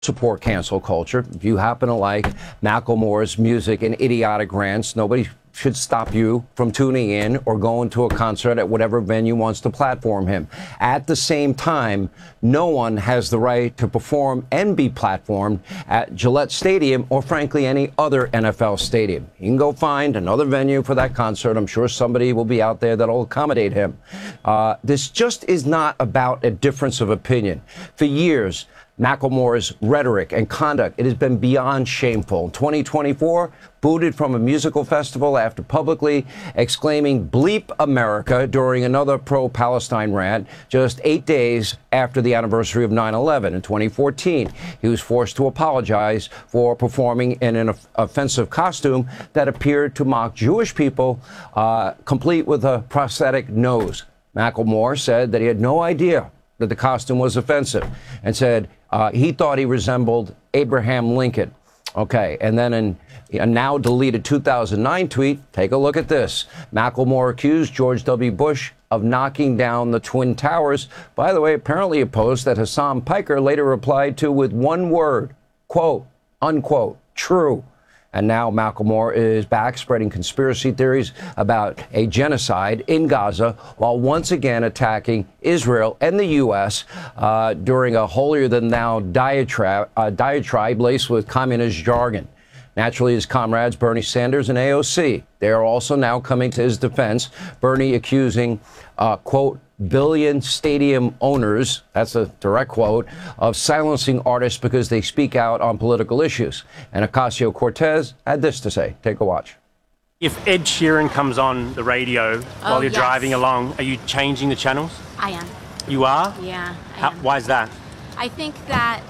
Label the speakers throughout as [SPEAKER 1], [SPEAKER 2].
[SPEAKER 1] support cancel culture. If you happen to like Macklemore's music and idiotic rants, nobody should stop you from tuning in or going to a concert at whatever venue wants to platform him. At the same time, no one has the right to perform and be platformed at Gillette Stadium or, frankly, any other NFL stadium. You can go find another venue for that concert. I'm sure somebody will be out there that'll accommodate him. This just is not about a difference of opinion. For years, Macklemore's rhetoric and conduct, it has been beyond shameful. In 2024, booted from a musical festival after publicly exclaiming "Bleep America" during another pro-Palestine rant just 8 days after the anniversary of 9/11. In 2014, he was forced to apologize for performing in an offensive costume that appeared to mock Jewish people, complete with a prosthetic nose. Macklemore said that he had no idea that the costume was offensive and said he thought he resembled Abraham Lincoln. Okay, and then in a now deleted 2009 tweet, take a look at this. Macklemore accused George W. Bush of knocking down the Twin Towers. By the way, apparently a post that Hassan Piker later replied to with one word, quote, unquote, true. And now Macklemore is back spreading conspiracy theories about a genocide in Gaza while once again attacking Israel and the U.S. During a holier-than-thou diatribe laced with communist jargon. Naturally, his comrades Bernie Sanders and AOC, they are also now coming to his defense. Bernie accusing, quote, billion stadium owners, that's a direct quote, of silencing artists because they speak out on political issues. And Ocasio-Cortez had this to say. Take a watch.
[SPEAKER 2] If Ed Sheeran comes on the radio while you're driving along, are you changing the channels?
[SPEAKER 3] I am.
[SPEAKER 2] You are?
[SPEAKER 3] Yeah, I am.
[SPEAKER 2] Why is that?
[SPEAKER 3] I think that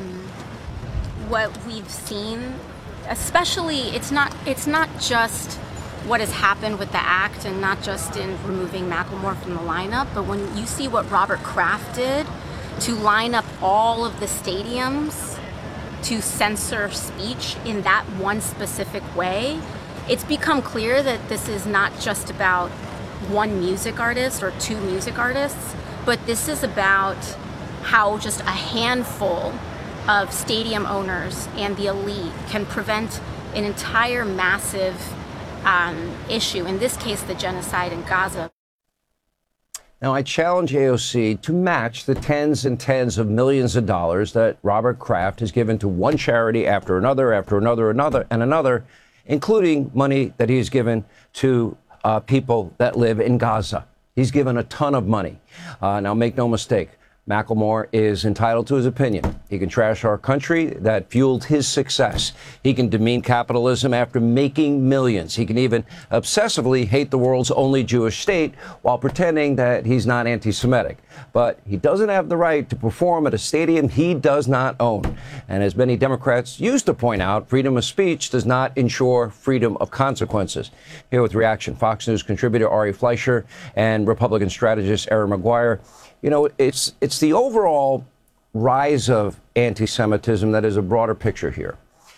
[SPEAKER 3] what we've seen, especially, it's not just what has happened with the act and not just in removing Macklemore from the lineup, but when you see what Robert Kraft did to line up all of the stadiums to censor speech in that one specific way, it's become clear that this is not just about one music artist or two music artists, but this is about how just a handful of stadium owners and the elite can prevent an entire massive issue, in this case, the genocide in Gaza.
[SPEAKER 1] Now, I challenge AOC to match the tens and tens of millions of dollars that Robert Kraft has given to one charity after another, and another, including money that he's given to people that live in Gaza. He's given a ton of money. Now, make no mistake, Macklemore is entitled to his opinion. He can trash our country that fueled his success. He can demean capitalism after making millions. He can even obsessively hate the world's only Jewish state while pretending that he's not anti-Semitic. But he doesn't have the right to perform at a stadium he does not own. And as many Democrats used to point out, freedom of speech does not ensure freedom of consequences. Here with reaction, Fox News contributor Ari Fleischer and Republican strategist Erin Maguire. You know, it's the overall rise of anti-Semitism that is a broader picture here.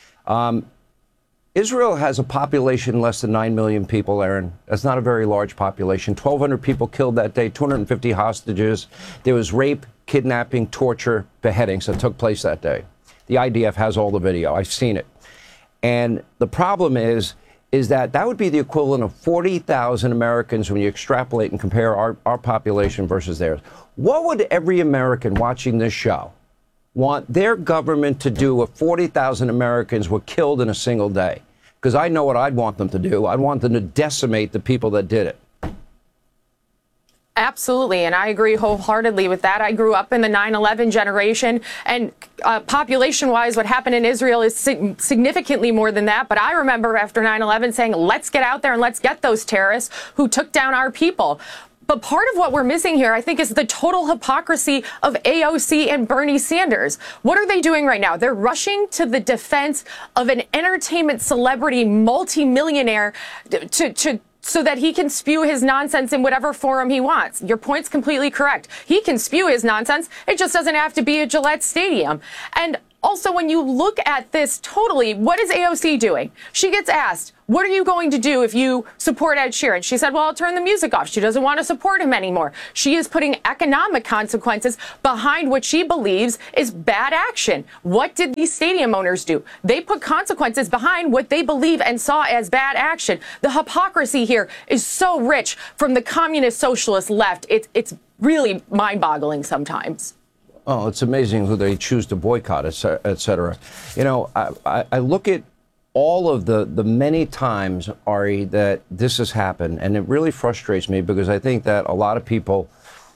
[SPEAKER 1] Israel has a population less than 9 million people, Aaron. That's not a very large population. 1,200 people killed that day, 250 hostages. There was rape, kidnapping, torture, beheadings that took place that day. The IDF has all the video. I've seen it. And the problem is that would be the equivalent of 40,000 Americans when you extrapolate and compare our population versus theirs. What would every American watching this show want their government to do if 40,000 Americans were killed in a single day? Because I know what I'd want them to do. I'd want them to decimate the people that did it.
[SPEAKER 4] Absolutely, and I agree wholeheartedly with that. I grew up in the 9/11 generation, and population-wise, what happened in Israel is significantly more than that. But I remember after 9/11 saying, let's get out there and let's get those terrorists who took down our people. But part of what we're missing here, I think, is the total hypocrisy of AOC and Bernie Sanders. What are they doing right now? They're rushing to the defense of an entertainment celebrity multimillionaire so that he can spew his nonsense in whatever forum he wants. Your point's completely correct. He can spew his nonsense. It just doesn't have to be at Gillette Stadium. And Also, when you look at this totally, what is AOC doing? She gets asked, what are you going to do if you support Ed Sheeran? She said, well, I'll turn the music off. She doesn't want to support him anymore. She is putting economic consequences behind what she believes is bad action. What did these stadium owners do? They put consequences behind what they believe and saw as bad action. The hypocrisy here is so rich from the communist socialist left. It's really mind-boggling sometimes.
[SPEAKER 1] Oh, it's amazing who they choose to boycott, et cetera. You know, I look at all of the many times, Ari, that this has happened, and it really frustrates me because I think that a lot of people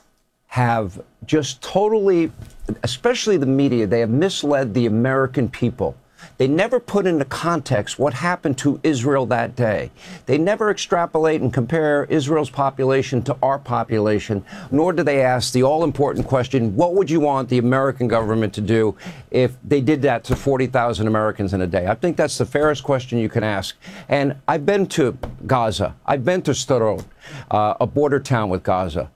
[SPEAKER 1] have just totally, especially the media, they have misled the American people. They never put into context what happened to Israel that day. They never extrapolate and compare Israel's population to our population, nor do they ask the all-important question, what would you want the American government to do if they did that to 40,000 Americans in a day? I think that's the fairest question you can ask. And I've been to Gaza. I've been to Sderot, a border town with Gaza.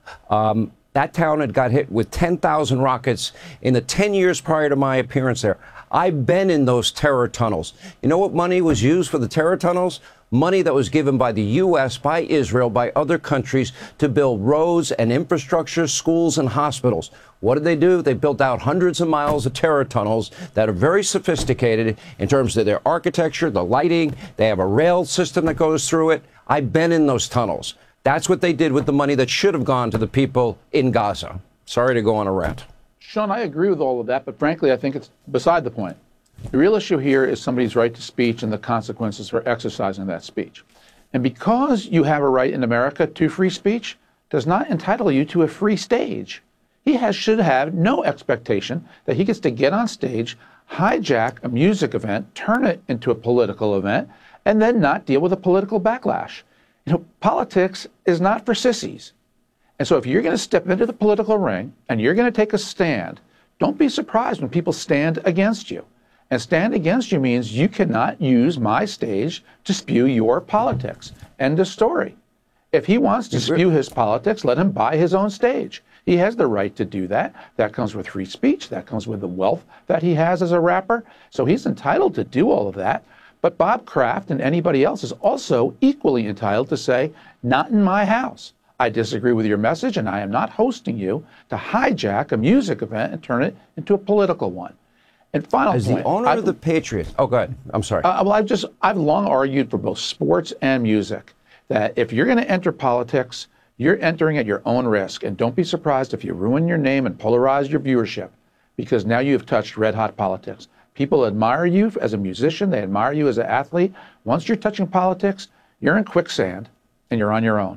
[SPEAKER 1] That town had got hit with 10,000 rockets in the 10 years prior to my appearance there. I've been in those terror tunnels. You know what money was used for the terror tunnels? Money that was given by the U.S., by Israel, by other countries to build roads and infrastructure, schools and hospitals. What did they do? They built out hundreds of miles of terror tunnels that are very sophisticated in terms of their architecture, the lighting. They have a rail system that goes through it. I've been in those tunnels. That's what they did with the money that should have gone to the people in Gaza. Sorry to go on a rant.
[SPEAKER 5] Sean, I agree with all of that, but frankly, I think it's beside the point. The real issue here is somebody's right to speech and the consequences for exercising that speech. And because you have a right in America to free speech, does not entitle you to a free stage. He should have no expectation that he gets to get on stage, hijack a music event, turn it into a political event, and then not deal with a political backlash. You know, politics is not for sissies. And so if you're going to step into the political ring and you're going to take a stand, don't be surprised when people stand against you. And stand against you means you cannot use my stage to spew your politics. End of story. If he wants to spew his politics, let him buy his own stage. He has the right to do that. That comes with free speech. That comes with the wealth that he has as a rapper. So he's entitled to do all of that. But Bob Kraft and anybody else is also equally entitled to say, not in my house. I disagree with your message, and I am not hosting you to hijack a music event and turn it into a political one. And final
[SPEAKER 1] As
[SPEAKER 5] point,
[SPEAKER 1] the owner of the Patriots, oh, go ahead. I'm sorry.
[SPEAKER 5] Well, I've long argued for both sports and music that if you're going to enter politics, you're entering at your own risk. And don't be surprised if you ruin your name and polarize your viewership, because now you've touched red hot politics. People admire you as a musician. They admire you as an athlete. Once you're touching politics, you're in quicksand and you're on your own.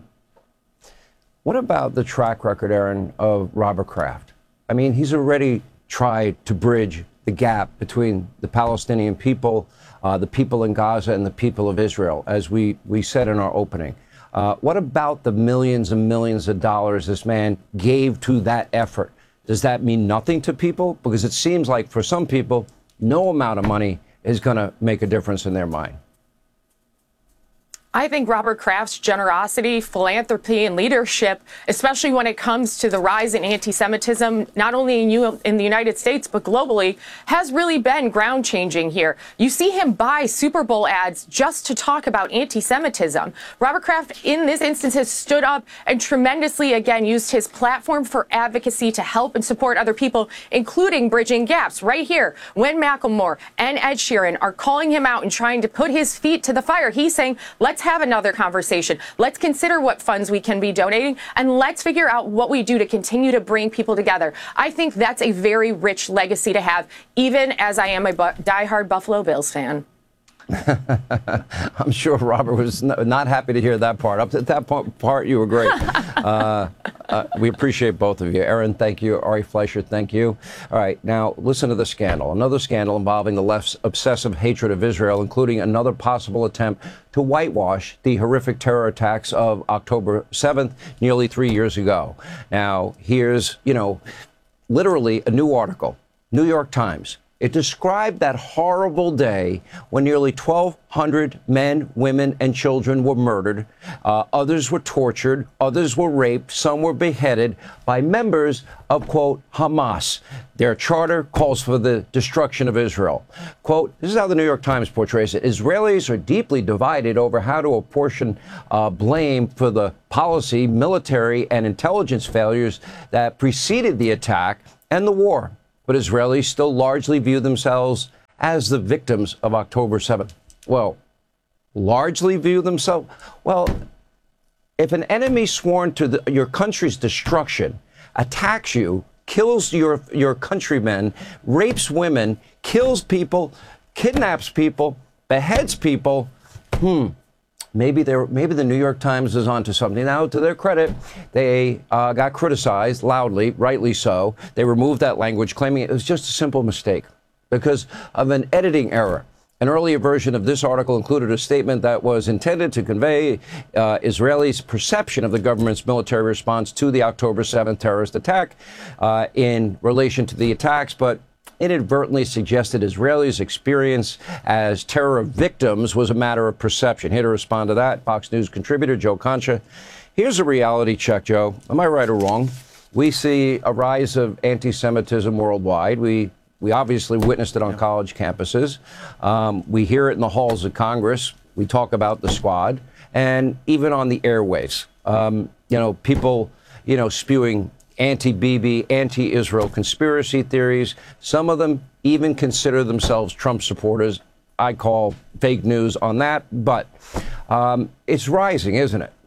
[SPEAKER 1] What about the track record, Aaron, of Robert Kraft? I mean, he's already tried to bridge the gap between the Palestinian people, the people in Gaza, and the people of Israel, as we said in our opening. What about the millions and millions of dollars this man gave to that effort? Does that mean nothing to people? Because it seems like for some people, no amount of money is going to make a difference in their mind.
[SPEAKER 4] I think Robert Kraft's generosity, philanthropy, and leadership, especially when it comes to the rise in anti-Semitism, not only in the United States, but globally, has really been ground-changing here. You see him buy Super Bowl ads just to talk about anti-Semitism. Robert Kraft, in this instance, has stood up and tremendously, again, used his platform for advocacy to help and support other people, including bridging gaps. Right here, when Macklemore and Ed Sheeran are calling him out and trying to put his feet to the fire, he's saying, let's have another conversation. Let's consider what funds we can be donating, and let's figure out what we do to continue to bring people together. I think that's a very rich legacy to have, even as I am a diehard Buffalo Bills fan.
[SPEAKER 1] I'm sure Robert was not happy to hear that part. Up to that part, you were great. We appreciate both of you. Aaron, thank you. Ari Fleischer, thank you. All right, now listen to the scandal. Another scandal involving the left's obsessive hatred of Israel, including another possible attempt to whitewash the horrific terror attacks of October 7th, nearly 3 years ago. Now, here's, literally a new article. New York Times. It described that horrible day when nearly 1,200 men, women, and children were murdered. Others were tortured. Others were raped. Some were beheaded by members of, quote, Hamas. Their charter calls for the destruction of Israel. Quote, this is how the New York Times portrays it. Israelis are deeply divided over how to apportion blame for the policy, military, and intelligence failures that preceded the attack and the war. But Israelis still largely view themselves as the victims of October 7th. Well, largely view themselves? Well, if an enemy sworn to your country's destruction attacks you, kills your countrymen, rapes women, kills people, kidnaps people, beheads people, maybe the New York Times is onto something. Now, to their credit, they got criticized loudly, rightly so. They removed that language, claiming it was just a simple mistake because of an editing error. An earlier version of this article included a statement that was intended to convey Israelis' perception of the government's military response to the October 7th terrorist attack in relation to the attacks, but inadvertently suggested Israelis' experience as terror victims was a matter of perception. Here to respond to that, Fox News contributor Joe Concha. Here's a reality check, Joe. Am I right or wrong? We see a rise of anti-Semitism worldwide. We obviously witnessed it on college campuses. We hear it in the halls of Congress. We talk about the squad, and even on the airwaves. People, spewing anti-Bibi, anti-Israel conspiracy theories. Some of them even consider themselves Trump supporters. I call fake news on that, but it's rising, isn't it?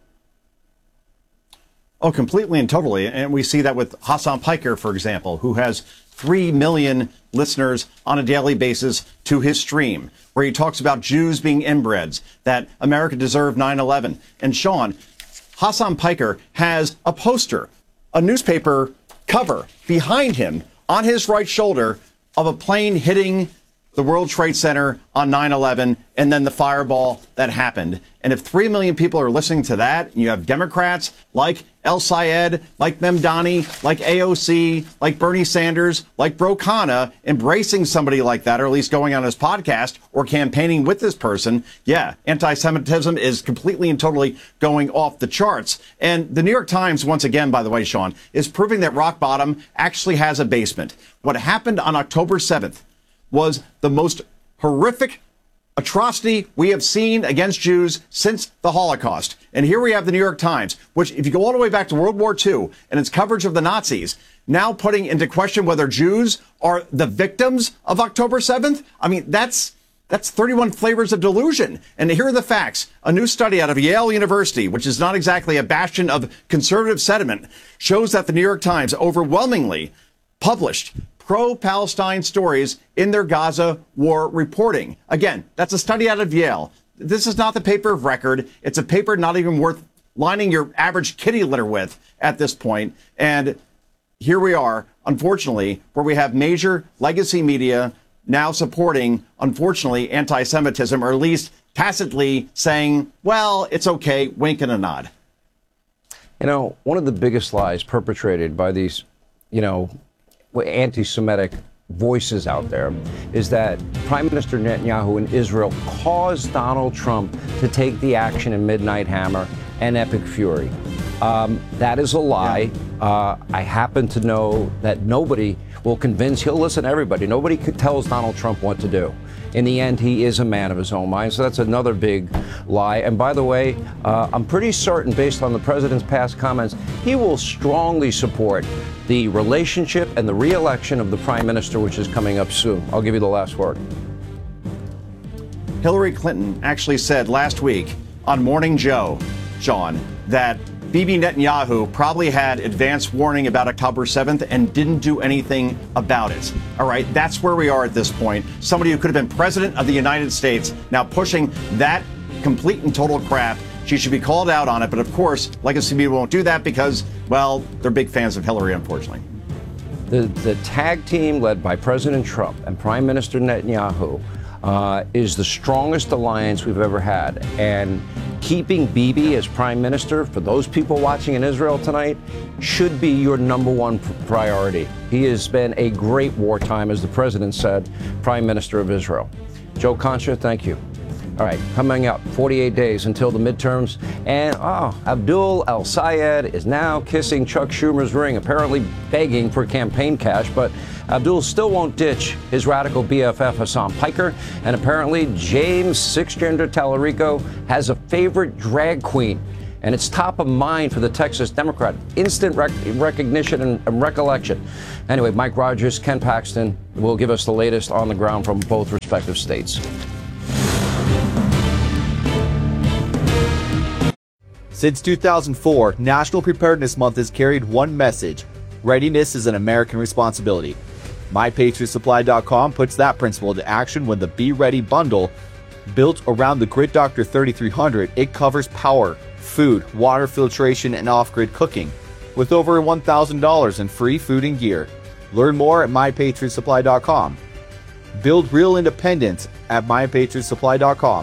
[SPEAKER 6] Oh, completely and totally. And we see that with Hassan Piker, for example, who has 3 million listeners on a daily basis to his stream, where he talks about Jews being inbreds, that America deserved 9/11. And Sean, Hassan Piker has a poster, a newspaper cover behind him on his right shoulder of a plane hitting the World Trade Center on 9/11 and then the fireball that happened. And if 3 million people are listening to that, and you have Democrats like El Sayed, like Memdani, like AOC, like Bernie Sanders, like Bro Khanna embracing somebody like that, or at least going on his podcast or campaigning with this person, yeah, anti-Semitism is completely and totally going off the charts. And the New York Times, once again, by the way, Sean, is proving that rock bottom actually has a basement. What happened on October 7th was the most horrific atrocity we have seen against Jews since the Holocaust. And here we have the New York Times, which, if you go all the way back to World War II and its coverage of the Nazis, now putting into question whether Jews are the victims of October 7th. I mean, that's 31 flavors of delusion. And here are the facts. A new study out of Yale University, which is not exactly a bastion of conservative sentiment, shows that the New York Times overwhelmingly published pro-Palestine stories in their Gaza war reporting. Again, that's a study out of Yale. This is not the paper of record. It's a paper not even worth lining your average kitty litter with at this point. And here we are, unfortunately, where we have major legacy media now supporting, unfortunately, anti-Semitism, or at least tacitly saying, well, it's okay, wink and a nod.
[SPEAKER 1] One of the biggest lies perpetrated by these, anti-Semitic voices out there is that Prime Minister Netanyahu in Israel caused Donald Trump to take the action in Midnight Hammer and Epic Fury. That is a lie. I happen to know that nobody will convince, he'll listen to everybody. Nobody tells Donald Trump what to do. In the end, he is a man of his own mind. So that's another big lie. And by the way, I'm pretty certain, based on the president's past comments, he will strongly support the relationship and the re-election of the prime minister, which is coming up soon. I'll give you the last word.
[SPEAKER 6] Hillary Clinton actually said last week on Morning Joe, Sean, that Bibi Netanyahu probably had advance warning about October 7th and didn't do anything about it. All right, that's where we are at this point. Somebody who could have been president of the United States now pushing that complete and total crap. She should be called out on it. But of course, legacy media won't do that because, well, they're big fans of Hillary, unfortunately.
[SPEAKER 1] The tag team led by President Trump and Prime Minister Netanyahu is the strongest alliance we've ever had. And keeping Bibi as prime minister, for those people watching in Israel tonight, should be your number one priority. He has been a great wartime, as the president said, prime minister of Israel. Joe Concha, thank you. All right, coming up, 48 days until the midterms, and Abdul El-Sayed is now kissing Chuck Schumer's ring, apparently begging for campaign cash, but Abdul still won't ditch his radical BFF Hassan Piker, and apparently James Sixgender Tallarico has a favorite drag queen, and it's top of mind for the Texas Democrat. Instant recognition and recollection. Anyway, Mike Rogers, Ken Paxton will give us the latest on the ground from both respective states.
[SPEAKER 7] Since 2004, National Preparedness Month has carried one message: readiness is an American responsibility. MyPatriotSupply.com puts that principle into action when the Be Ready bundle, built around the Grid Doctor 3300, it covers power, food, water filtration, and off-grid cooking, with over $1,000 in free food and gear. Learn more at MyPatriotSupply.com. Build real independence at MyPatriotSupply.com.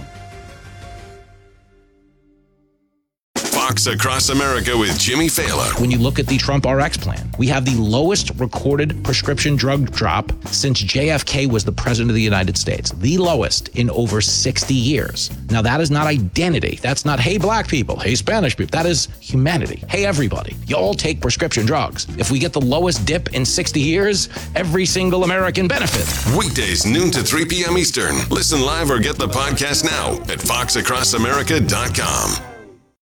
[SPEAKER 8] Fox Across America with Jimmy Fallon.
[SPEAKER 9] When you look at the Trump RX plan, we have the lowest recorded prescription drug drop since JFK was the president of the United States. The lowest in over 60 years. Now, that is not identity. That's not, hey, black people, hey, Spanish people. That is humanity. Hey, everybody, you all take prescription drugs. If we get the lowest dip in 60 years, every single American benefits.
[SPEAKER 8] Weekdays, noon to 3 p.m. Eastern. Listen live or get the podcast now at foxacrossamerica.com.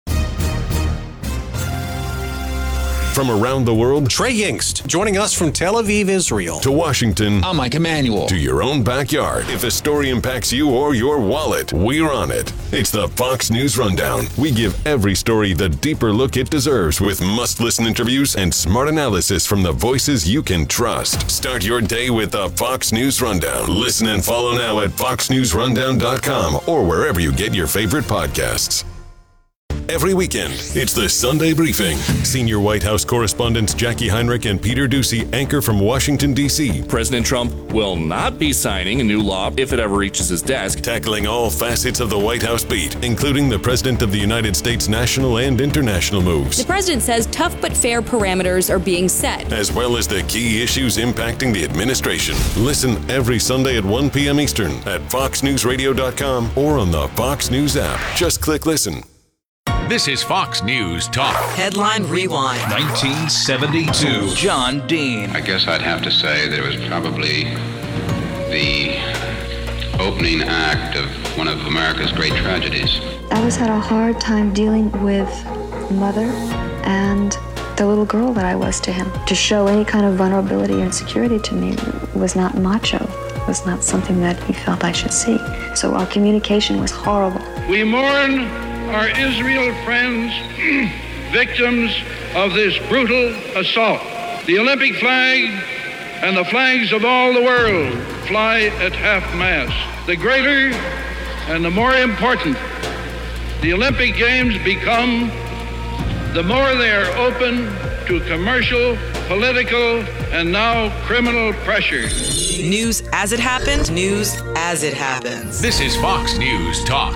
[SPEAKER 8] From around the world,
[SPEAKER 10] Trey Yingst, joining us from Tel Aviv, Israel.
[SPEAKER 8] To Washington,
[SPEAKER 11] I'm Mike Emanuel.
[SPEAKER 8] To your own backyard. If a story impacts you or your wallet, we're on it. It's the Fox News Rundown. We give every story the deeper look it deserves with must-listen interviews and smart analysis from the voices you can trust. Start your day with the Fox News Rundown. Listen and follow now at foxnewsrundown.com or wherever you get your favorite podcasts. Every weekend, it's the Sunday Briefing. Senior White House correspondents Jackie Heinrich and Peter Doocy anchor from Washington, D.C.
[SPEAKER 12] President Trump will not be signing a new law if it ever reaches his desk.
[SPEAKER 8] Tackling all facets of the White House beat, including the President of the United States' national and international moves.
[SPEAKER 13] The president says tough but fair parameters are being set,
[SPEAKER 8] as well as the key issues impacting the administration. Listen every Sunday at 1 p.m. Eastern at foxnewsradio.com or on the Fox News app. Just click listen.
[SPEAKER 11] This is Fox News Talk.
[SPEAKER 14] Headline Rewind.
[SPEAKER 11] 1972. John Dean.
[SPEAKER 15] I guess I'd have to say that it was probably the opening act of one of America's great tragedies.
[SPEAKER 16] I always had a hard time dealing with mother and the little girl that I was to him. To show any kind of vulnerability or insecurity to me was not macho. It was not something that he felt I should see. So our communication was horrible.
[SPEAKER 17] We mourn our Israel friends, victims of this brutal assault. The Olympic flag and the flags of all the world fly at half-mast. The greater and the more important the Olympic Games become, the more they are open to commercial, political, and now criminal pressure.
[SPEAKER 14] News as it happened, news as it happens.
[SPEAKER 11] This is Fox News Talk.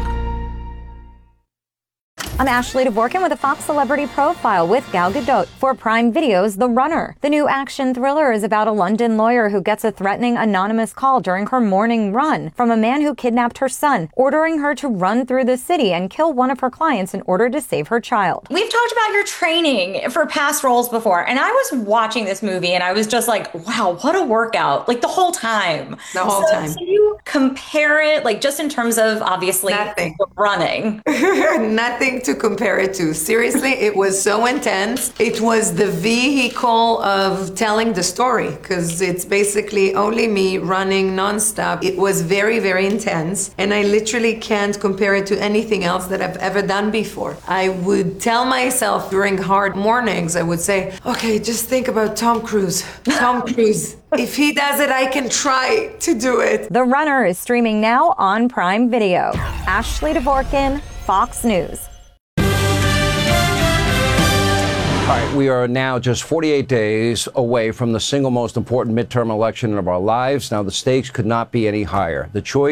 [SPEAKER 18] I'm Ashley Dvorkin with a Fox Celebrity Profile with Gal Gadot for Prime Video's The Runner. The new action thriller is about a London lawyer who gets a threatening anonymous call during her morning run from a man who kidnapped her son, ordering her to run through the city and kill one of her clients in order to save her child.
[SPEAKER 19] We've talked about your training for past roles before, and I was watching this movie and I was just like, wow, what a workout, like the whole time.
[SPEAKER 20] The whole time.
[SPEAKER 19] Can you compare it, like just in terms of obviously running?
[SPEAKER 20] Nothing to compare it to. Seriously, it was so intense. It was the vehicle of telling the story because it's basically only me running nonstop. It was very, very intense, and I literally can't compare it to anything else that I've ever done before. I would tell myself during hard mornings, I would say, okay, just think about Tom Cruise. Tom Cruise. If he does it, I can try to do it.
[SPEAKER 18] The Runner is streaming now on Prime Video. Ashley Dvorkin, Fox News.
[SPEAKER 1] All right, we are now just 48 days away from the single most important midterm election of our lives. Now, the stakes could not be any higher. The choice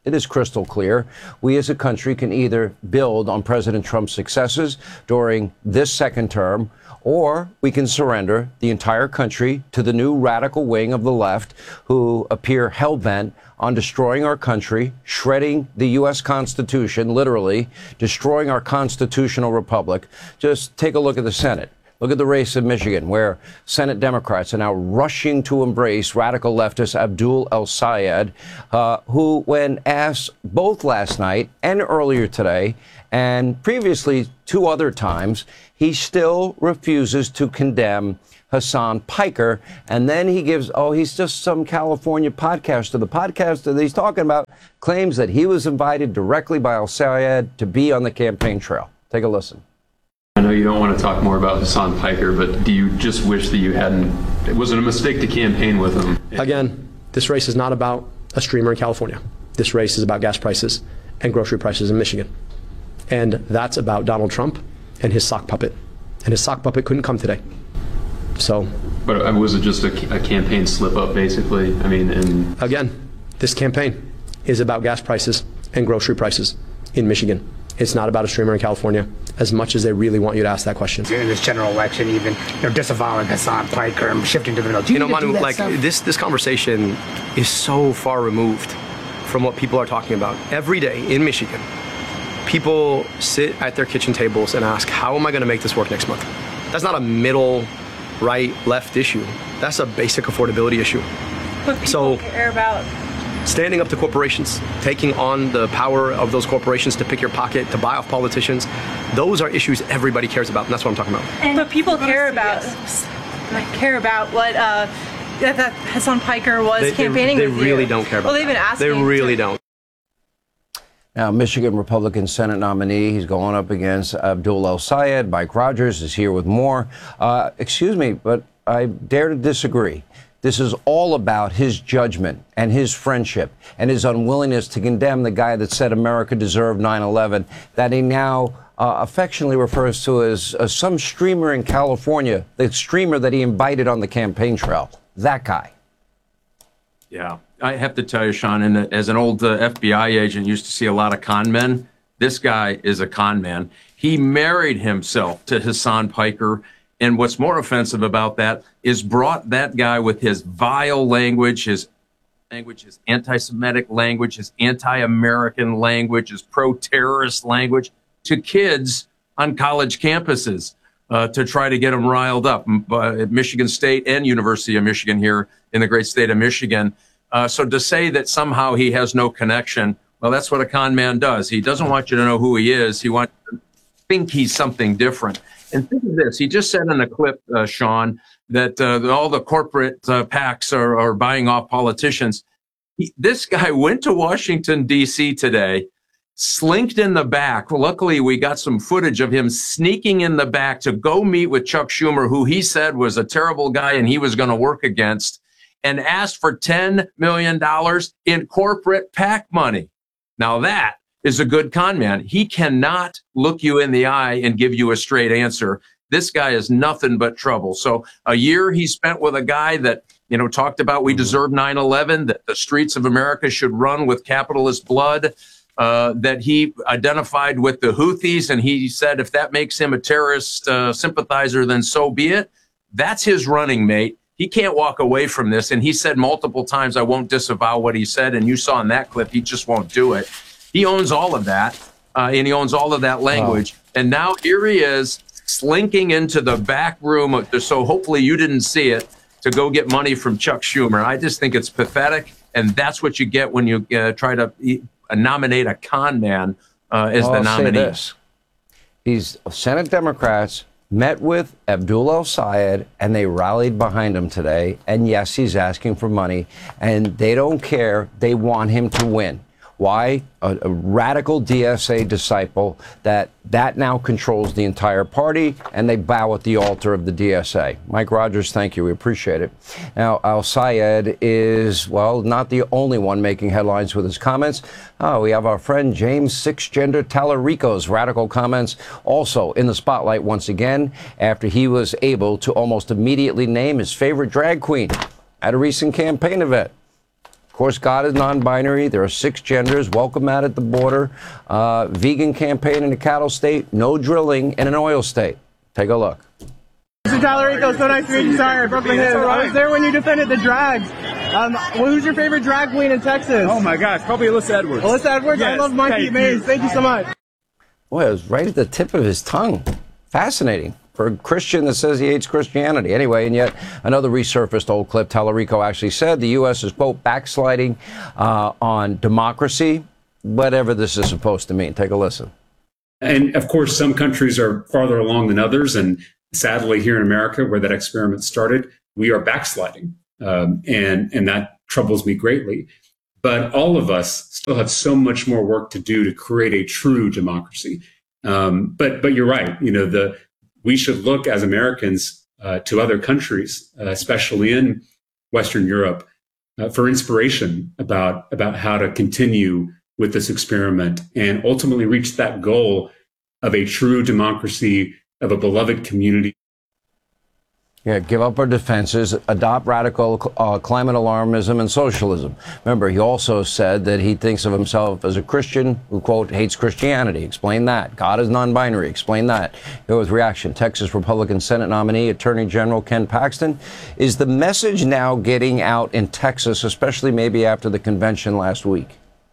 [SPEAKER 1] It is crystal clear. We as a country can either build on President Trump's successes during this second term, or we can surrender the entire country to the new radical wing of the left who appear hell-bent on destroying our country, shredding the U.S. Constitution, literally destroying our constitutional republic. Just take a look at the Senate. Look at the race in Michigan, where Senate Democrats are now rushing to embrace radical leftist Abdul El-Sayed, who, when asked both last night and earlier today, and previously 2 other times, he still refuses to condemn Hasan Piker. And then he gives, he's just some California podcaster. The podcaster that he's talking about claims that he was invited directly by El-Sayed to be on the campaign trail. Take a listen.
[SPEAKER 21] I know you don't want to talk more about Hasan Piker, but do you just wish that you hadn't? Was it a mistake to campaign with him?
[SPEAKER 22] Again, this race is not about a streamer in California. This race is about gas prices and grocery prices in Michigan. And that's about Donald Trump and his sock puppet. And his sock puppet couldn't come today. So.
[SPEAKER 21] But was it just a campaign slip up, basically? I mean, and.
[SPEAKER 22] Again, this campaign is about gas prices and grocery prices in Michigan. It's not about a streamer in California, as much as they really want you to ask that question.
[SPEAKER 23] In this general election, even disavowing Hasan Piker and shifting to the middle.
[SPEAKER 22] Manu, like this conversation is so far removed from what people are talking about. Every day in Michigan, people sit at their kitchen tables and ask, how am I going to make this work next month? That's not a middle, right, left issue. That's a basic affordability issue.
[SPEAKER 24] But people care about
[SPEAKER 22] standing up to corporations, taking on the power of those corporations to pick your pocket, to buy off politicians. Those are issues everybody cares about, and that's what I'm talking about.
[SPEAKER 24] But people care about what that Hasan Piker was campaigning with.
[SPEAKER 22] They really don't care about
[SPEAKER 24] they've been asking.
[SPEAKER 22] They really don't.
[SPEAKER 1] Now, Michigan Republican Senate nominee, he's going up against Abdul El-Sayed. Mike Rogers is here with more. Excuse me, but I dare to disagree. This is all about his judgment and his friendship and his unwillingness to condemn the guy that said America deserved 9/11, that he now affectionately refers to as some streamer in California, the streamer that he invited on the campaign trail. That guy.
[SPEAKER 25] Yeah, I have to tell you, Sean, and as an old FBI agent, used to see a lot of con men. This guy is a con man. He married himself to Hasan Piker. And what's more offensive about that is brought that guy with his vile language, his anti-Semitic language, his anti-American language, his pro-terrorist language to kids on college campuses to try to get them riled up at Michigan State and University of Michigan here in the great state of Michigan. So to say that somehow he has no connection, well, that's what a con man does. He doesn't want you to know who he is. He wants you to think he's something different. And think of this. He just said in a clip, Sean, that all the corporate PACs are buying off politicians. This guy went to Washington, D.C. today, slinked in the back. Well, luckily, we got some footage of him sneaking in the back to go meet with Chuck Schumer, who he said was a terrible guy and he was going to work against, and asked for $10 million in corporate PAC money. Now that is a good con man. He cannot look you in the eye and give you a straight answer. This guy is nothing but trouble. So a year he spent with a guy that, talked about we deserve 9/11, that the streets of America should run with capitalist blood, that he identified with the Houthis. And he said, if that makes him a terrorist sympathizer, then so be it. That's his running mate. He can't walk away from this. And he said multiple times, I won't disavow what he said. And you saw in that clip, he just won't do it. He owns all of that, and he owns all of that language. Wow. And now here he is slinking into the back room, so hopefully you didn't see it, to go get money from Chuck Schumer. I just think it's pathetic, and that's what you get when you try to nominate a con man as the nominee.
[SPEAKER 1] I'll say this. These Senate Democrats met with Abdul El-Sayed, and they rallied behind him today. And yes, he's asking for money, and they don't care. They want him to win. Why? A radical DSA disciple that now controls the entire party, and they bow at the altar of the DSA. Mike Rogers, thank you. We appreciate it. Now, El-Sayed is, well, not the only one making headlines with his comments. We have our friend James Sixgender Talarico's radical comments also in the spotlight once again after he was able to almost immediately name his favorite drag queen at a recent campaign event. course, God is non-binary. There are 6 genders. Welcome out at the border. Vegan campaign in a cattle state. No drilling in an oil state. Take a look.
[SPEAKER 2] Mr. Tallarico, so nice to meet you. Sorry, I broke my head. I was there when you defended the drags. Who's your favorite drag queen in Texas?
[SPEAKER 3] Oh my gosh, probably Alyssa Edwards.
[SPEAKER 2] Alyssa Edwards? Yes, I love Monkey Maze. Thank you so much.
[SPEAKER 1] Boy, it was right at the tip of his tongue. Fascinating. For a Christian that says he hates Christianity. Anyway, and yet another resurfaced old clip. Tallarico actually said the U.S. is, quote, backsliding on democracy, whatever this is supposed to mean. Take a listen.
[SPEAKER 21] And of course, some countries are farther along than others. And sadly, here in America, where that experiment started, we are backsliding. And that troubles me greatly. But all of us still have so much more work to do to create a true democracy. But you're right. We should look as Americans to other countries, especially in Western Europe, for inspiration about how to continue with this experiment and ultimately reach that goal of a true democracy, of a beloved community.
[SPEAKER 1] Yeah, give up our defenses, adopt radical climate alarmism and socialism. Remember, he also said that he thinks of himself as a Christian who, quote, hates Christianity. Explain that. God is non-binary. Explain that. Here with reaction, Texas Republican Senate nominee, Attorney General Ken Paxton. Is the message now getting out in Texas, especially maybe after the convention last week?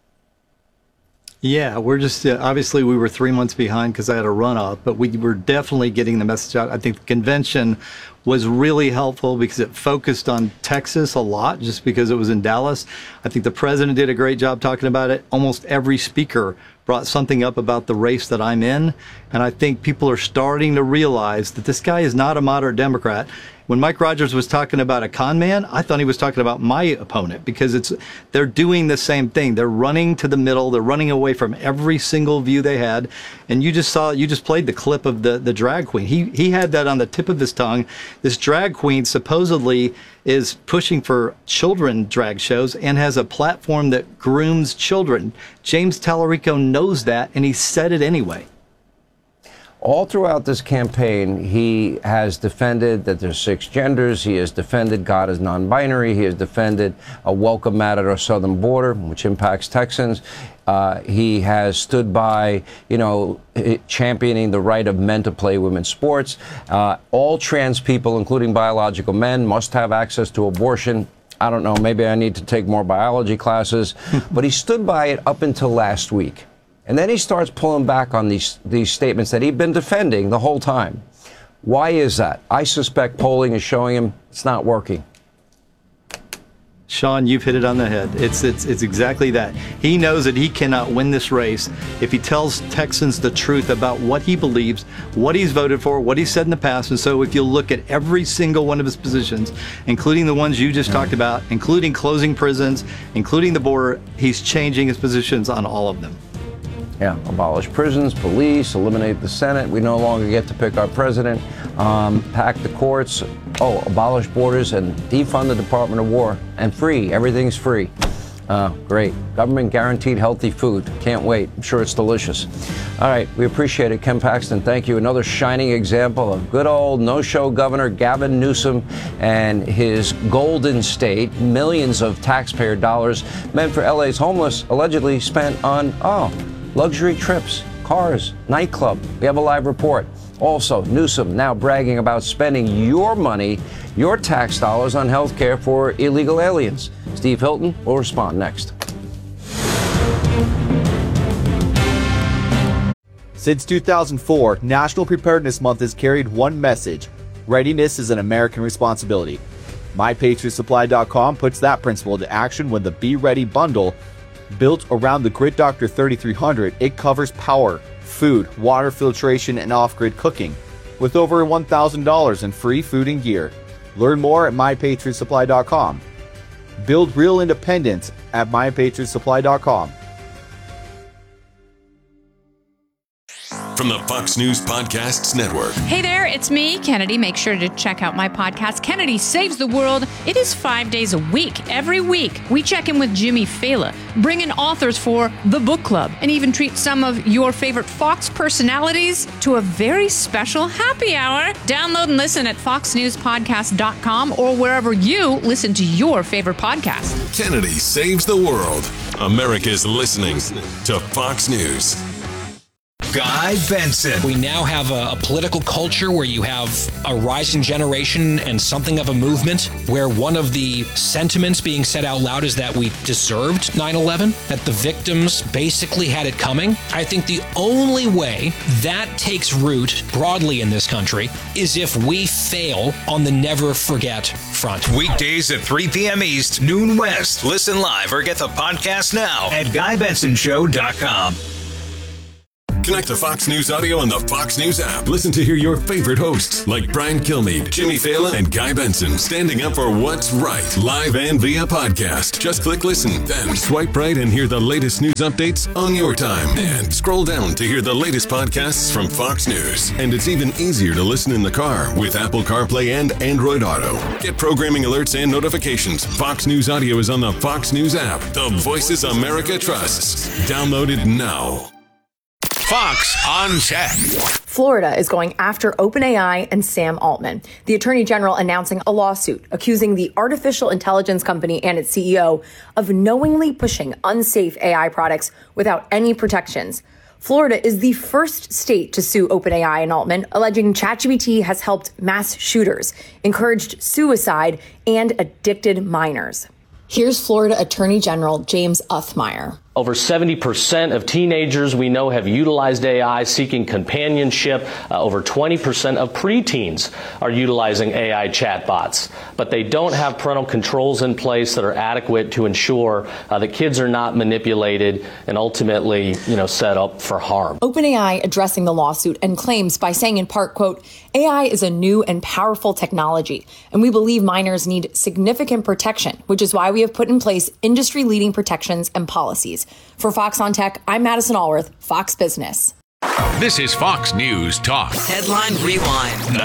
[SPEAKER 4] Yeah, we're just, obviously we were 3 months behind because I had a runoff, but we were definitely getting the message out. I think the convention was really helpful because it focused on Texas a lot just because it was in Dallas. I think the president did a great job talking about it. Almost every speaker brought something up about the race that I'm in. And I think people are starting to realize that this guy is not a moderate Democrat. When Mike Rogers was talking about a con man, I thought he was talking about my opponent because they're doing the same thing. They're running to the middle. They're running away from every single view they had. And you just played the clip of the drag queen. He had that on the tip of his tongue. This drag queen supposedly is pushing for children drag shows and has a platform that grooms children. James Tallarico knows that, and he said it anyway.
[SPEAKER 1] All throughout this campaign, he has defended that there's 6 genders. He has defended God is non-binary. He has defended a welcome mat at our southern border, which impacts Texans. He has stood by, championing the right of men to play women's sports. All trans people, including biological men, must have access to abortion. I don't know, maybe I need to take more biology classes. But he stood by it up until last week. And then he starts pulling back on these statements that he'd been defending the whole time. Why is that? I suspect polling is showing him it's not working.
[SPEAKER 4] Sean, you've hit it on the head. It's exactly that. He knows that he cannot win this race if he tells Texans the truth about what he believes, what he's voted for, what he said in the past. And so if you look at every single one of his positions, including the ones you just talked about, including closing prisons, including the border, he's changing his positions on all of them.
[SPEAKER 1] Yeah, abolish prisons, police, eliminate the Senate. We no longer get to pick our president. Pack the courts. Abolish borders and defund the Department of War. And free. Everything's free. Great. Government guaranteed healthy food. Can't wait. I'm sure it's delicious. All right. We appreciate it. Ken Paxton, thank you. Another shining example of good old no-show Governor Gavin Newsom and his golden state. Millions of taxpayer dollars meant for LA's homeless allegedly spent on, luxury trips, cars, nightclub. We have a live report. Also, Newsom now bragging about spending your money, your tax dollars on health care for illegal aliens. Steve Hilton will respond next.
[SPEAKER 7] Since 2004, National Preparedness Month has carried one message: readiness is an American responsibility. MyPatriotSupply.com puts that principle into action when the Be Ready bundle, built around the Grid Doctor 3300, it covers power, food, water filtration, and off-grid cooking, with over $1,000 in free food and gear. Learn more at MyPatriotSupply.com. Build real independence at MyPatriotSupply.com.
[SPEAKER 8] from the Fox News Podcasts Network.
[SPEAKER 3] Hey there, it's me, Kennedy. Make sure to check out my podcast, Kennedy Saves the World. It is 5 days a week. Every week, we check in with Jimmy Fallon, bring in authors for the book club, and even treat some of your favorite Fox personalities to a very special happy hour. Download and listen at foxnewspodcast.com or wherever you listen to your favorite podcast.
[SPEAKER 8] Kennedy Saves the World. America's listening to Fox News.
[SPEAKER 5] Guy Benson. We now have a political culture where you have a rising generation and something of a movement where one of the sentiments being said out loud is that we deserved 9/11, that the victims basically had it coming. I think the only way that takes root broadly in this country is if we fail on the never forget front.
[SPEAKER 11] Weekdays at 3 p.m. East, noon West. Listen live or get the podcast now at GuyBensonShow.com.
[SPEAKER 8] Connect to Fox News Audio on the Fox News app. Listen to hear your favorite hosts like Brian Kilmeade, Jimmy Fallon, and Guy Benson standing up for what's right, live and via podcast. Just click listen, then swipe right and hear the latest news updates on your time. And scroll down to hear the latest podcasts from Fox News. And it's even easier to listen in the car with Apple CarPlay and Android Auto. Get programming alerts and notifications. Fox News Audio is on the Fox News app. The voices America trusts. Download it now.
[SPEAKER 11] Fox on Tech.
[SPEAKER 6] Florida is going after OpenAI and Sam Altman. The Attorney General announcing a lawsuit accusing the artificial intelligence company and its CEO of knowingly pushing unsafe AI products without any protections. Florida is the first state to sue OpenAI and Altman, alleging ChatGPT has helped mass shooters, encouraged suicide, and addicted minors. Here's Florida Attorney General James Uthmire.
[SPEAKER 9] Over 70% of teenagers we know have utilized AI seeking companionship. Over 20% of preteens are utilizing AI chatbots, but they don't have parental controls in place that are adequate to ensure that kids are not manipulated and ultimately, set up for harm.
[SPEAKER 6] OpenAI addressing the lawsuit and claims by saying in part, quote, AI is a new and powerful technology, and we believe minors need significant protection, which is why we have put in place industry-leading protections and policies. For Fox on Tech, I'm Madison Allworth, Fox Business.
[SPEAKER 11] This is Fox News Talk.
[SPEAKER 14] Headline Rewind.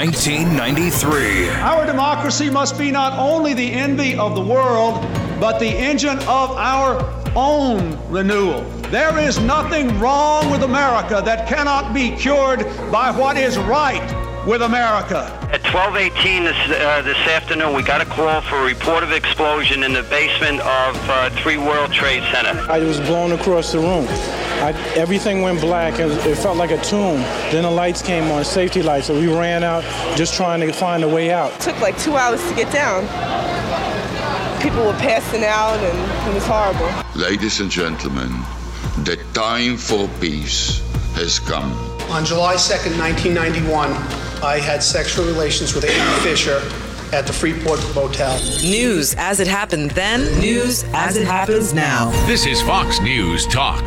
[SPEAKER 11] 1993.
[SPEAKER 10] Our democracy must be not only the envy of the world, but the engine of our own renewal. There is nothing wrong with America that cannot be cured by what is right with America.
[SPEAKER 26] At 12:18 this afternoon, we got a call for a report of explosion in the basement of 3 World Trade Center.
[SPEAKER 27] I was blown across the room. Everything went black. It felt like a tomb. Then the lights came on, safety lights, so we ran out just trying to find a way out.
[SPEAKER 28] It took like 2 hours to get down. People were passing out and it was horrible.
[SPEAKER 29] Ladies and gentlemen, the time for peace has come.
[SPEAKER 30] On July 2nd, 1991, I had sexual relations with Amy Fisher at the Freeport Motel.
[SPEAKER 14] News as it happened then, news as it happens now.
[SPEAKER 11] This is Fox News Talk.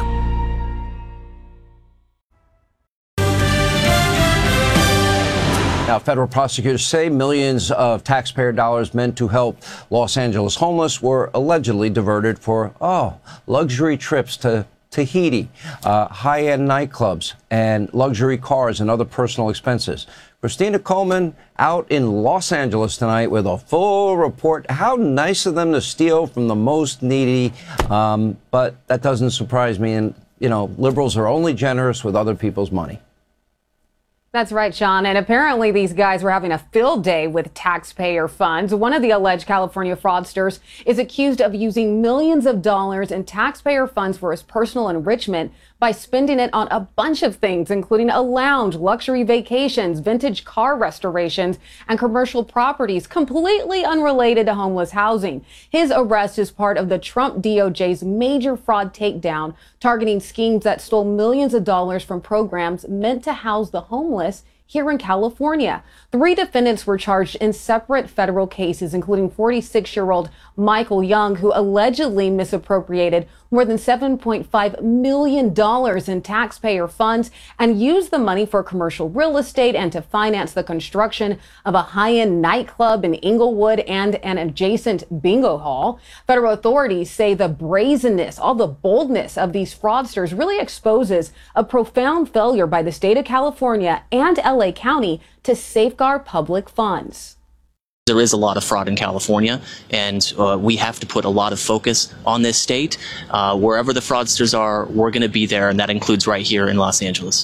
[SPEAKER 1] Now, federal prosecutors say millions of taxpayer dollars meant to help Los Angeles homeless were allegedly diverted for, luxury trips to Tahiti, high-end nightclubs, and luxury cars and other personal expenses. Christina Coleman out in Los Angeles tonight with a full report. How nice of them to steal from the most needy, but that doesn't surprise me. And, liberals are only generous with other people's money.
[SPEAKER 31] That's right, Sean. And apparently these guys were having a field day with taxpayer funds. One of the alleged California fraudsters is accused of using millions of dollars in taxpayer funds for his personal enrichment by spending it on a bunch of things, including a lounge, luxury vacations, vintage car restorations, and commercial properties completely unrelated to homeless housing. His arrest is part of the Trump DOJ's major fraud takedown, targeting schemes that stole millions of dollars from programs meant to house the homeless here in California. 3 defendants were charged in separate federal cases, including 46-year-old Michael Young, who allegedly misappropriated more than $7.5 million in taxpayer funds and used the money for commercial real estate and to finance the construction of a high-end nightclub in Inglewood and an adjacent bingo hall. Federal authorities say the brazenness, all the boldness of these fraudsters really exposes a profound failure by the state of California and LA County to safeguard public funds.
[SPEAKER 12] There is a lot of fraud in California, and we have to put a lot of focus on this state. Wherever the fraudsters are, we're going to be there, and that includes right here in Los Angeles.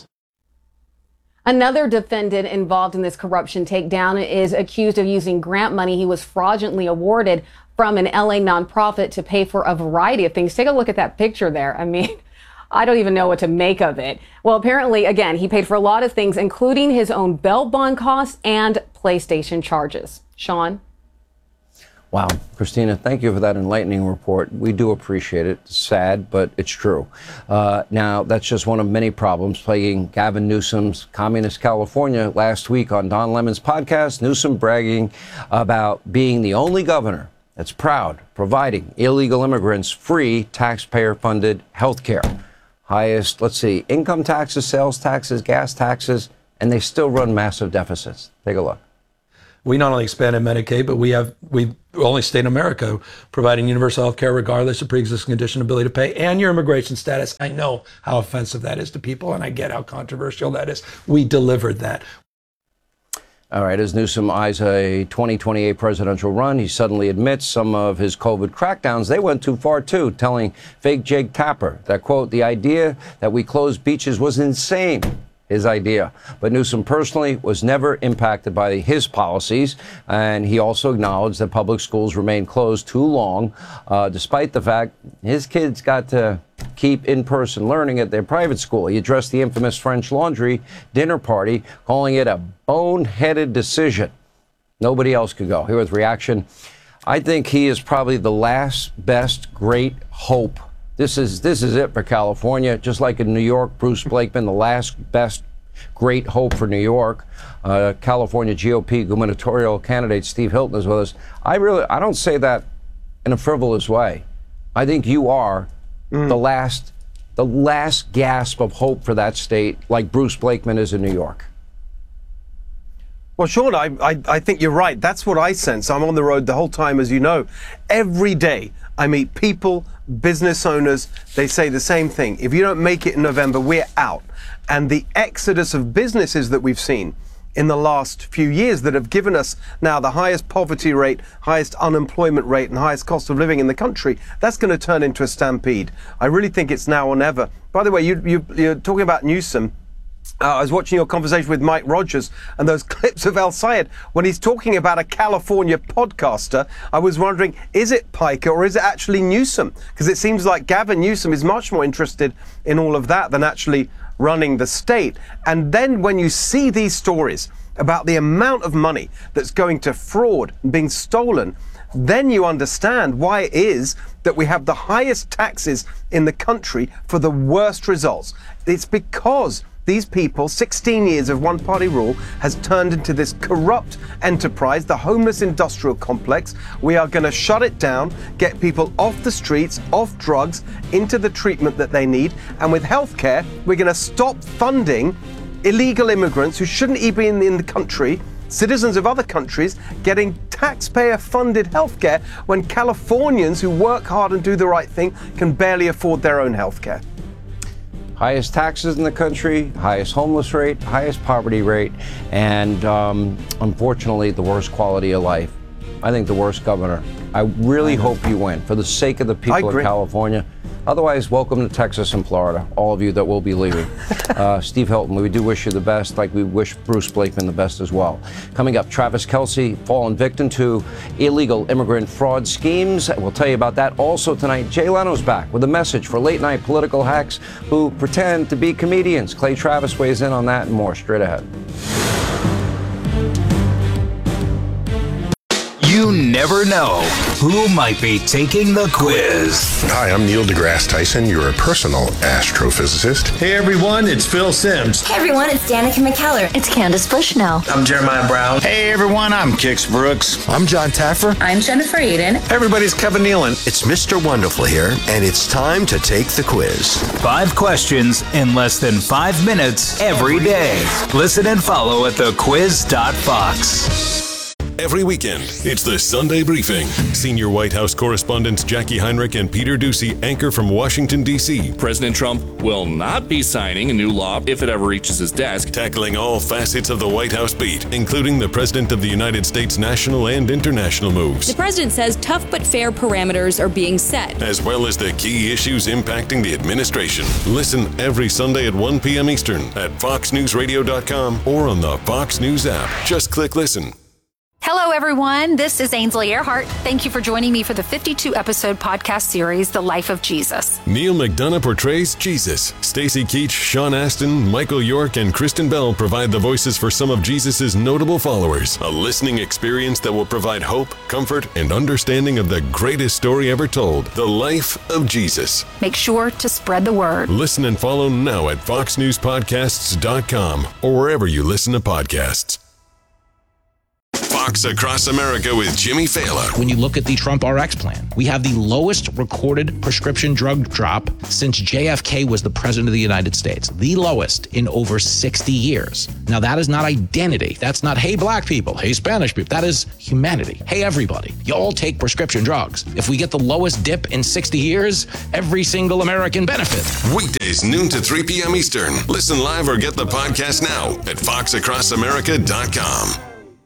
[SPEAKER 31] Another defendant involved in this corruption takedown is accused of using grant money he was fraudulently awarded from an LA nonprofit to pay for a variety of things. Take a look at that picture there. I mean, I don't even know what to make of it. Well, apparently, again, he paid for a lot of things, including his own bail bond costs and PlayStation charges. Sean?
[SPEAKER 1] Wow. Christina, thank you for that enlightening report. We do appreciate it. It's sad, but it's true. Now, that's just one of many problems plaguing Gavin Newsom's communist California. Last week on Don Lemon's podcast, Newsom bragging about being the only governor that's proud, providing illegal immigrants free taxpayer-funded health care. Highest, income taxes, sales taxes, gas taxes, and they still run massive deficits. Take a look.
[SPEAKER 13] We not only expanded Medicaid, but we only state in America providing universal health care regardless of pre-existing condition, ability to pay, and your immigration status. I know how offensive that is to people, and I get how controversial that is. We delivered that.
[SPEAKER 1] All right, as Newsom eyes a 2028 presidential run, he suddenly admits some of his COVID crackdowns, they went too far, too, telling fake Jake Tapper that, quote, the idea that we closed beaches was insane. His idea. But Newsom personally was never impacted by his policies, and he also acknowledged that public schools remained closed too long, despite the fact his kids got to keep in-person learning at their private school. He addressed the infamous French Laundry dinner party, calling it a boneheaded decision. Nobody else could go. Here with reaction. I think he is probably the last best great hope. This is it for California. Just like in New York, Bruce Blakeman, the last best great hope for New York. California GOP gubernatorial candidate Steve Hilton is with us. I don't say that in a frivolous way. I think you are the last gasp of hope for that state, like Bruce Blakeman is in New York.
[SPEAKER 15] Well, Sean, I think you're right. That's what I sense. I'm on the road the whole time, as you know. Every day I meet people, business owners. They say the same thing. If you don't make it in November, we're out. And the exodus of businesses that we've seen in the last few years that have given us now the highest poverty rate, highest unemployment rate, and highest cost of living in the country, that's going to turn into a stampede. I really think it's now or never. By the way, you're talking about Newsom. I was watching your conversation with Mike Rogers and those clips of El Sayed when he's talking about a California podcaster. I was wondering, is it Piker or is it actually Newsom? Because it seems like Gavin Newsom is much more interested in all of that than actually running the state. And then when you see these stories about the amount of money that's going to fraud and being stolen, then you understand why it is that we have the highest taxes in the country for the worst results. It's because these people, 16 years of one-party rule has turned into this corrupt enterprise, the homeless industrial complex. We are going to shut it down, get people off the streets, off drugs, into the treatment that they need. And with healthcare, we're going to stop funding illegal immigrants who shouldn't even be in the country, citizens of other countries, getting taxpayer-funded healthcare when Californians who work hard and do the right thing can barely afford their own healthcare.
[SPEAKER 1] Highest taxes in the country, highest homeless rate, highest poverty rate, and unfortunately, the worst quality of life. I think the worst governor. I really hope you win for the sake of the people of California. Otherwise, welcome to Texas and Florida, all of you that will be leaving. Steve Hilton, we do wish you the best, like we wish Bruce Blakeman the best as well. Coming up, Travis Kelce, fallen victim to illegal immigrant fraud schemes. We'll tell you about that also tonight. Jay Leno's back with a message for late-night political hacks who pretend to be comedians. Clay Travis weighs in on that and more straight ahead.
[SPEAKER 16] You
[SPEAKER 11] You never know who might be taking the quiz.
[SPEAKER 2] Hi, I'm Neil deGrasse Tyson, your personal astrophysicist.
[SPEAKER 16] Hey everyone, it's Phil Simms.
[SPEAKER 17] Hey everyone, it's Danica McKellar. It's Candace Bushnell.
[SPEAKER 16] I'm Jeremiah Brown.
[SPEAKER 18] Hey everyone, I'm Kix Brooks.
[SPEAKER 19] I'm John Taffer.
[SPEAKER 17] I'm Jennifer Aiden.
[SPEAKER 16] Hey everybody, it's Kevin Nealon.
[SPEAKER 20] It's Mr. Wonderful here, and it's time to take the quiz.
[SPEAKER 11] 5 questions in less than 5 minutes every day. Listen and follow at thequiz.fox.
[SPEAKER 8] Every weekend, it's the Sunday Briefing. Senior White House correspondents Jackie Heinrich and Peter Doocy anchor from Washington, D.C.
[SPEAKER 21] President Trump will not be signing a new law if it ever reaches his desk.
[SPEAKER 8] Tackling all facets of the White House beat, including the President of the United States national and international moves.
[SPEAKER 22] The president says tough but fair parameters are being set,
[SPEAKER 8] as well as the key issues impacting the administration. Listen every Sunday at 1 p.m. Eastern at foxnewsradio.com or on the Fox News app. Just click listen.
[SPEAKER 23] Hello, everyone. This is Ainsley Earhart. Thank you for joining me for the 52-episode podcast series, The Life of Jesus.
[SPEAKER 8] Neil McDonough portrays Jesus. Stacey Keach, Sean Astin, Michael York, and Kristen Bell provide the voices for some of Jesus' notable followers. A listening experience that will provide hope, comfort, and understanding of the greatest story ever told, The Life of Jesus.
[SPEAKER 23] Make sure to spread the word.
[SPEAKER 8] Listen and follow now at foxnewspodcasts.com or wherever you listen to podcasts. Fox Across America with Jimmy Fallon.
[SPEAKER 5] When you look at the Trump RX plan, we have the lowest recorded prescription drug drop since JFK was the president of the United States. The lowest in over 60 years. Now, that is not identity. That's not, hey, black people, hey, Spanish people. That is humanity. Hey, everybody, you all take prescription drugs. If we get the lowest dip in 60 years, every single American benefits.
[SPEAKER 8] Weekdays, noon to 3 p.m. Eastern. Listen live or get the podcast now at foxacrossamerica.com.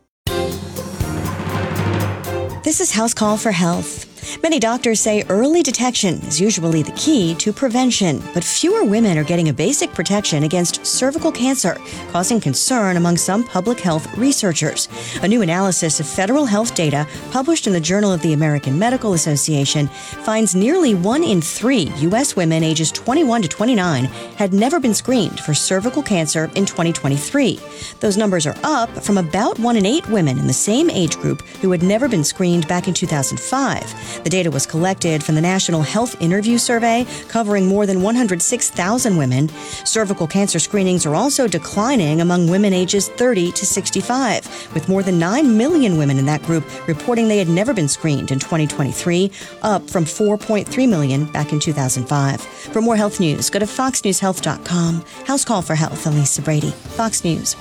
[SPEAKER 24] This is House Call for Health. Many doctors say early detection is usually the key to prevention, but fewer women are getting a basic protection against cervical cancer, causing concern among some public health researchers. A new analysis of federal health data published in the Journal of the American Medical Association finds nearly 1 in 3 U.S. women ages 21 to 29 had never been screened for cervical cancer in 2023. Those numbers are up from about 1 in 8 women in the same age group who had never been screened back in 2005. The data was collected from the National Health Interview Survey, covering more than 106,000 women. Cervical cancer screenings are also declining among women ages 30 to 65, with more than 9 million women in that group reporting they had never been screened in 2023, up from 4.3 million back in 2005. For more health news, go to foxnewshealth.com. House Call for Health, Elisa Brady, Fox News.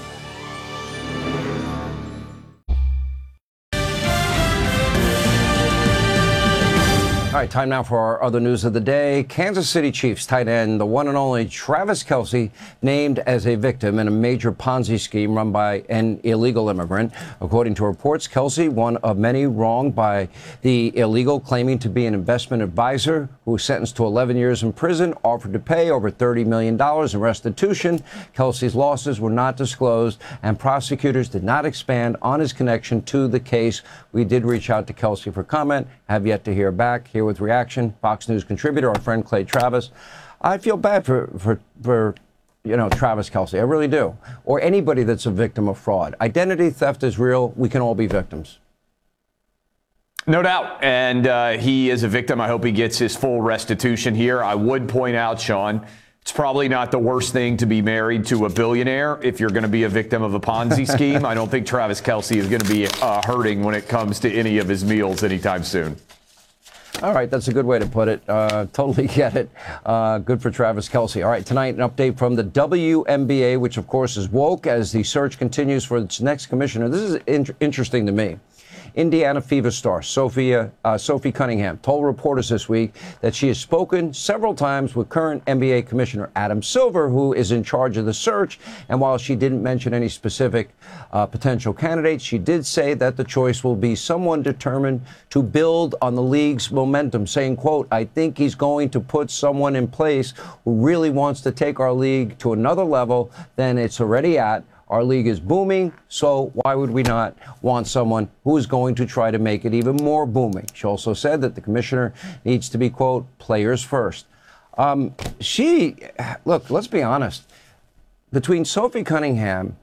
[SPEAKER 1] All right, time now for our other news of the day. Kansas City Chiefs tight end, the one and only Travis Kelce, named as a victim in a major Ponzi scheme run by an illegal immigrant. According to reports, Kelce, one of many wronged by the illegal claiming to be an investment advisor who was sentenced to 11 years in prison, offered to pay over $30 million in restitution. Kelce's losses were not disclosed, and prosecutors did not expand on his connection to the case. We did reach out to Kelce for comment, have yet to hear back. Here with reaction, Fox News contributor, our friend Clay Travis. I feel bad for Travis Kelce. I really do. Or anybody that's a victim of fraud. Identity theft is real. We can all be victims.
[SPEAKER 25] No doubt. And he is a victim. I hope he gets his full restitution here. I would point out, Sean, it's probably not the worst thing to be married to a billionaire if you're going to be a victim of a Ponzi scheme. I don't think Travis Kelce is going to be hurting when it comes to any of his meals anytime soon.
[SPEAKER 1] All right, that's a good way to put it. Totally get it. Good for Travis Kelce. All right, tonight an update from the WNBA, which of course is woke as the search continues for its next commissioner. This is interesting to me. Indiana Fever star Sophie Cunningham told reporters this week that she has spoken several times with current NBA Commissioner Adam Silver, who is in charge of the search. And while she didn't mention any specific potential candidates, she did say that the choice will be someone determined to build on the league's momentum, saying, quote, "I think he's going to put someone in place who really wants to take our league to another level than it's already at. Our league is booming, so why would we not want someone who is going to try to make it even more booming?" She also said that the commissioner needs to be, quote, "players first." Look, let's be honest. Between Sophie Cunningham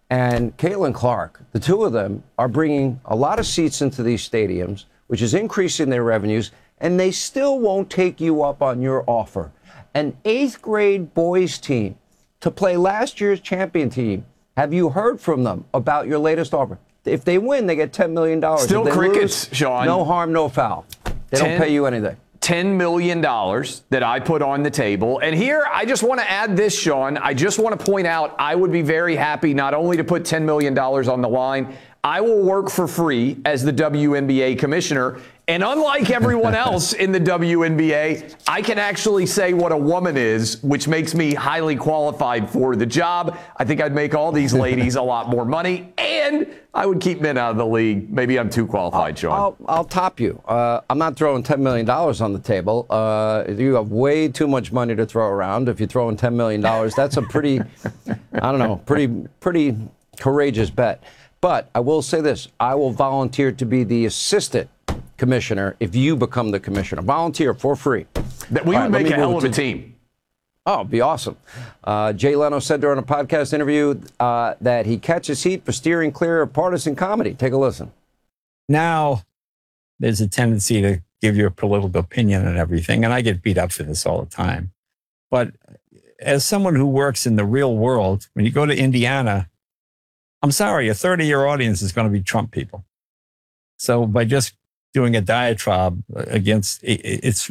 [SPEAKER 1] and Caitlin Clark, the two of them are bringing a lot of seats into these stadiums, which is increasing their revenues, and they still won't take you up on your offer. An 8th grade boys team to play last year's champion team. Have you heard from them about your latest offer? If they win, they get $10 million.
[SPEAKER 25] Still crickets, Sean.
[SPEAKER 1] No harm, no foul. They don't pay you anything.
[SPEAKER 25] $10 million that I put on the table. And here, I just want to add this, Sean. I just want to point out I would be very happy not only to put $10 million on the line, I will work for free as the WNBA commissioner. And unlike everyone else in the WNBA, I can actually say what a woman is, which makes me highly qualified for the job. I think I'd make all these ladies a lot more money, and I would keep men out of the league. Maybe I'm too qualified, Sean.
[SPEAKER 1] I'll top you. I'm not throwing $10 million on the table. You have way too much money to throw around. If you're throwing $10 million, that's a pretty, I don't know, pretty courageous bet. But I will say this. I will volunteer to be the assistant commissioner if you become the commissioner. Volunteer for free.
[SPEAKER 25] We would make a hell of a team.
[SPEAKER 1] Oh, it'd be awesome. Jay Leno said during a podcast interview that he catches heat for steering clear of partisan comedy. Take a listen.
[SPEAKER 3] Now, there's a tendency to give your political opinion and everything, and I get beat up for this all the time. But as someone who works in the real world, when you go to Indiana, I'm sorry, a third of your audience is going to be Trump people. So by just doing a diatribe against, it's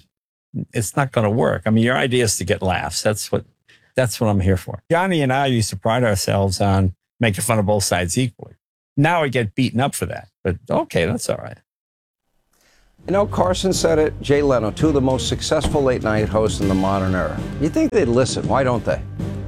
[SPEAKER 3] not going to work. I mean, your idea is to get laughs. That's what I'm here for. Johnny and I used to pride ourselves on making fun of both sides equally. Now I get beaten up for that, but okay, that's all right.
[SPEAKER 1] You know, Carson said it, Jay Leno, two of the most successful late night hosts in the modern era. You think they'd listen? Why don't they?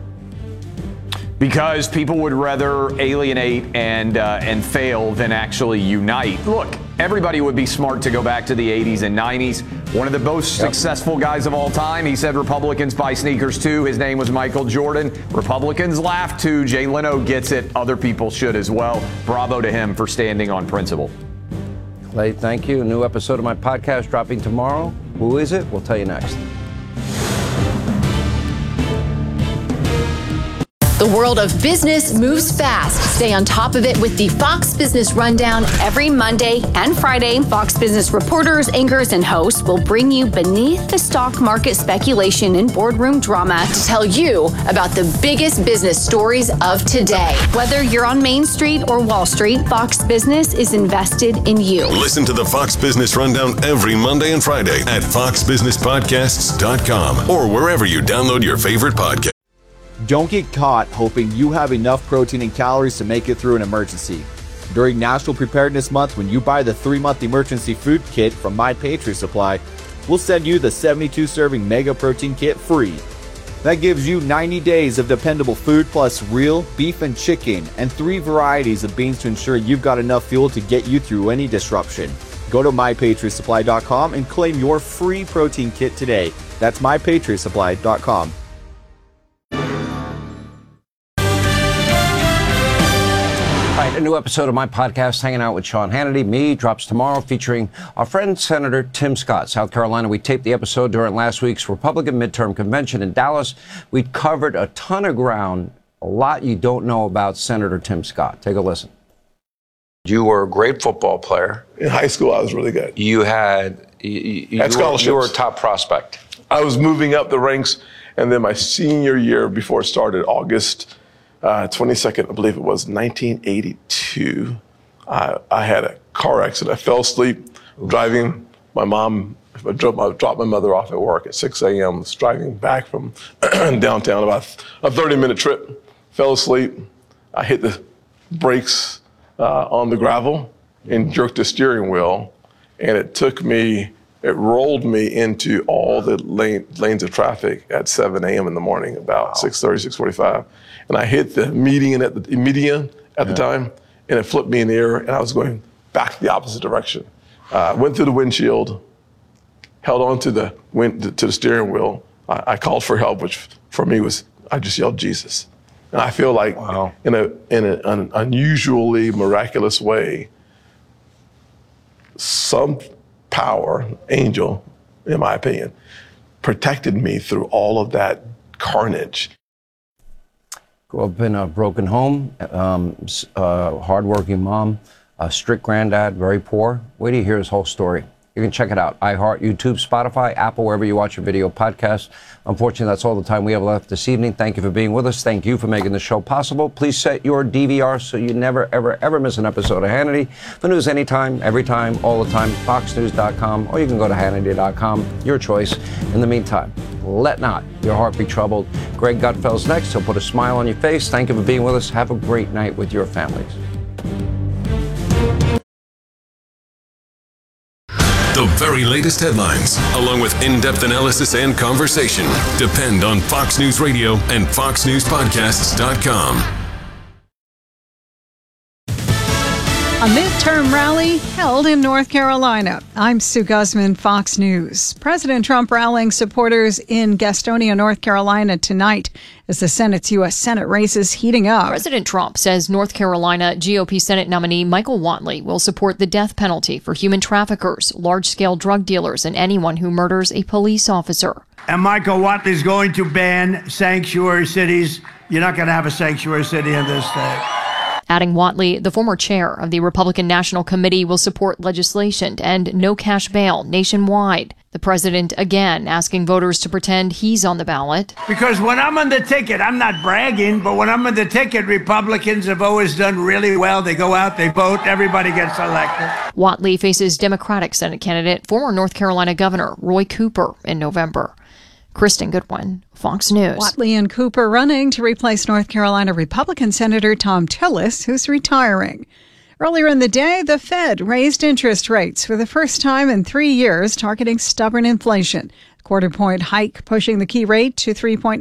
[SPEAKER 25] Because people would rather alienate and fail than actually unite. Look, everybody would be smart to go back to the 80s and 90s. One of the most successful guys of all time, he said Republicans buy sneakers too. His name was Michael Jordan. Republicans laugh too. Jay Leno gets it. Other people should as well. Bravo to him for standing on principle.
[SPEAKER 1] Clay, thank you. A new episode of my podcast dropping tomorrow. Who is it? We'll tell you next.
[SPEAKER 4] The world of business moves fast. Stay on top of it with the Fox Business Rundown. Every Monday and Friday, Fox Business reporters, anchors, and hosts will bring you beneath the stock market speculation and boardroom drama to tell you about the biggest business stories of today. Whether you're on Main Street or Wall Street, Fox Business is invested in you.
[SPEAKER 8] Listen to the Fox Business Rundown every Monday and Friday at foxbusinesspodcasts.com or wherever you download your favorite podcast.
[SPEAKER 6] Don't get caught hoping you have enough protein and calories to make it through an emergency. During National Preparedness Month, when you buy the 3-month emergency food kit from My Patriot Supply, we'll send you the 72-serving Mega Protein Kit free. That gives you 90 days of dependable food plus real beef and chicken and 3 varieties of beans to ensure you've got enough fuel to get you through any disruption. Go to MyPatriotSupply.com and claim your free protein kit today. That's MyPatriotSupply.com.
[SPEAKER 1] A new episode of my podcast, Hanging Out with Sean Hannity, Me, drops tomorrow, featuring our friend Senator Tim Scott, South Carolina. We taped the episode during last week's Republican midterm convention in Dallas. We covered a ton of ground, a lot you don't know about Senator Tim Scott. Take a listen. You were a great football player.
[SPEAKER 7] In high school, I was really good.
[SPEAKER 1] You had scholarships. You were a top prospect.
[SPEAKER 7] I was moving up the ranks, and then my senior year, before it started, August 22nd, I believe it was, 1982. I had a car accident. I fell asleep driving. My mom, I dropped my mother off at work at 6 a.m. I was driving back from downtown, about a 30-minute trip. Fell asleep. I hit the brakes on the gravel and jerked the steering wheel. And it rolled me into all the lanes of traffic at 7 a.m. in the morning, about 6:30, 6:45. And I hit the median at the time, and it flipped me in the air, and I was going back the opposite direction. Went through the windshield, held on to the steering wheel. I called for help, which for me was, I just yelled Jesus. And I feel like in an unusually miraculous way, some power, angel, in my opinion, protected me through all of that carnage.
[SPEAKER 1] Grew up in a broken home, hardworking mom, a strict granddad, very poor. Wait till you hear his whole story. You can check it out. iHeart, YouTube, Spotify, Apple, wherever you watch your video podcasts. Unfortunately, that's all the time we have left this evening. Thank you for being with us. Thank you for making the show possible. Please set your DVR so you never, ever, ever miss an episode of Hannity. The news anytime, every time, all the time, foxnews.com, or you can go to Hannity.com, your choice. In the meantime, let not your heart be troubled. Greg Gutfeld's next. He'll put a smile on your face. Thank you for being with us. Have a great night with your families.
[SPEAKER 8] The very latest headlines, along with in-depth analysis and conversation, depend on Fox News Radio and FoxNewsPodcasts.com.
[SPEAKER 9] A midterm rally held in North Carolina. I'm Sue Guzman, Fox News. President Trump rallying supporters in Gastonia, North Carolina tonight as the Senate's U.S. Senate race is heating up.
[SPEAKER 10] President Trump says North Carolina GOP Senate nominee Michael Whatley will support the death penalty for human traffickers, large-scale drug dealers, and anyone who murders a police officer.
[SPEAKER 12] And Michael Whatley's going to ban sanctuary cities. You're not going to have a sanctuary city in this state.
[SPEAKER 10] Adding Whatley, the former chair of the Republican National Committee, will support legislation to end no cash bail nationwide. The president again asking voters to pretend he's on the ballot.
[SPEAKER 12] Because when I'm on the ticket, I'm not bragging, but when I'm on the ticket, Republicans have always done really well. They go out, they vote, everybody gets elected.
[SPEAKER 10] Whatley faces Democratic Senate candidate, former North Carolina Governor Roy Cooper in November. Kristen Goodwin, Fox News.
[SPEAKER 9] Whatley and Cooper running to replace North Carolina Republican Senator Tom Tillis, who's retiring. Earlier in the day, the Fed raised interest rates for the first time in 3 years, targeting stubborn inflation. Quarter-point hike pushing the key rate to 3.9%.